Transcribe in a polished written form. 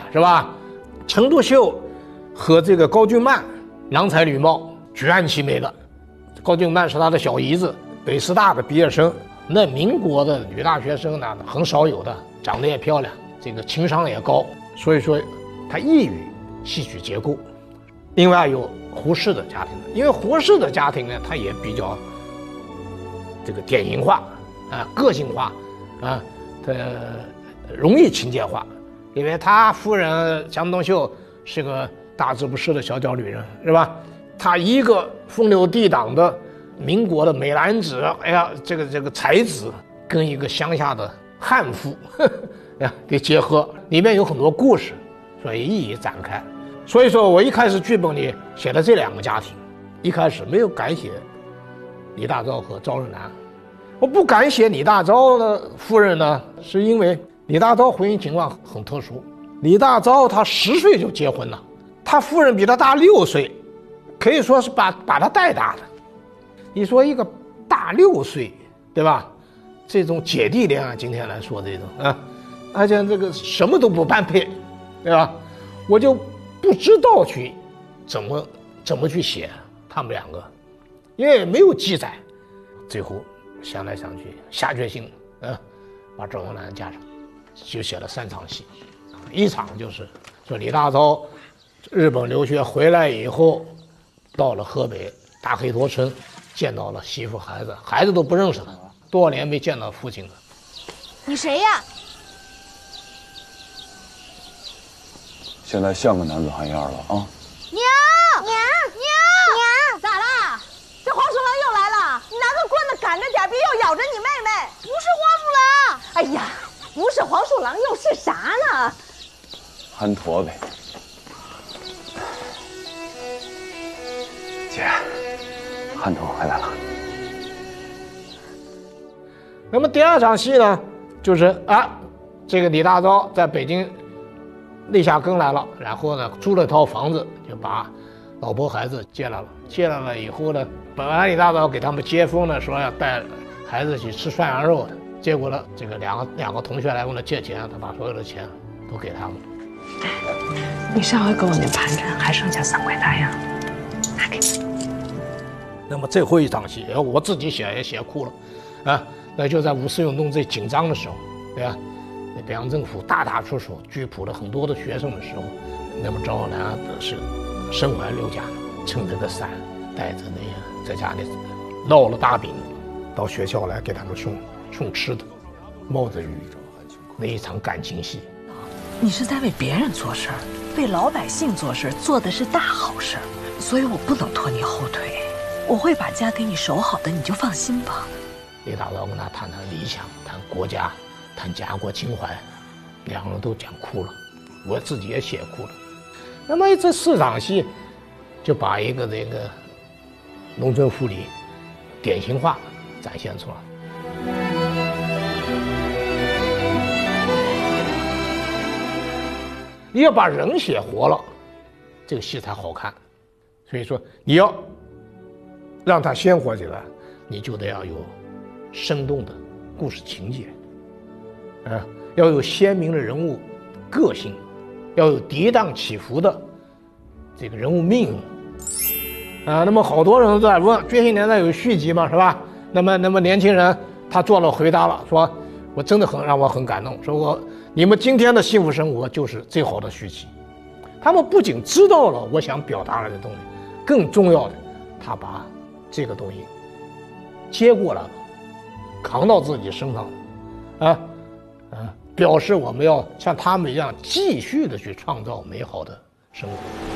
是吧？陈独秀和这个高俊曼郎才女貌，举案齐眉的。高俊曼是他的小姨子，北师大的毕业生。那民国的女大学生呢，很少有的，长得也漂亮，这个情商也高，所以说她易于戏曲结构。另外有胡适的家庭，因为胡适的家庭呢，他也比较这个典型化啊，个性化啊，他容易情节化，因为他夫人江冬秀是个大字不识的小脚女人，是吧？他一个风流倜傥的民国的美男子，哎呀，这个才子跟一个乡下的悍妇，呀，给结合，里面有很多故事，所以一一展开。所以说我一开始剧本里写了这两个家庭，一开始没有敢写李大钊和赵日南。我不敢写李大钊的夫人呢，是因为李大钊婚姻情况很特殊。李大钊他10岁就结婚了，他夫人比他大6岁，可以说是把他带大的。你说一个大6岁，对吧？这种姐弟恋啊，今天来说这种啊，而且这个什么都不般配，对吧？我就不知道去怎么去写他们两个，因为没有记载。最后想来想去，下决心，把赵永南加上，就写了3场戏。一场就是说李大钊日本留学回来以后，到了河北大黑头村，见到了媳妇孩子，孩子都不认识他，多少年没见到父亲了。 你谁呀？ 现在像个男子汉样了啊！ 娘，咋啦？这黄鼠狼又来了！你拿个棍子赶着点，别又咬着你妹妹。不是黄鼠狼！哎呀，不是黄鼠狼又是啥呢？ 憨驼呗。姐，憨驼回来了。 那么第2场戏呢，就是这个李大钊在北京立下根来了，然后呢租了套房子，就把老婆孩子接来了。接来了以后呢，本来李大钊给他们接风呢，说要带孩子去吃涮羊肉的，结果呢，这个两个同学来问他借钱，他把所有的钱都给他们。 你上回给我那盘缠还剩下3块大洋，拿给你。 那么最后一场戏，我自己写也写哭了，那就在五四运动最紧张的时候，对吧？那北洋政府大打出手，拘捕了很多的学生的时候，那么赵永南是身怀6甲，撑着个伞，带着那个在家里烙了大饼，到学校来给他们送吃的，冒着雨，那一场感情戏。 你是在为别人做事儿，为老百姓做事，做的是大好事，所以我不能拖你后腿，我会把家给你守好的，你就放心吧。 李大钊跟他谈理想，谈国家，谈家国情怀，两个人都讲哭了，我自己也写哭了。那么这4场戏就把一个这个农村妇女典型化展现出来。你要把人写活了，这个戏才好看。所以说你要让它鲜活起来，你就得要有生动的故事情节，要有鲜明的人物个性，要有跌宕起伏的这个人物命运。那么好多人在问《觉醒年代》有续集嘛，是吧？那么年轻人他做了回答了，说我真的让我很感动，说你们今天的幸福生活就是最好的续集。他们不仅知道了我想表达的东西，更重要的，他把这个东西接过来了，扛到自己身上了，表示我们要像他们一样继续的去创造美好的生活。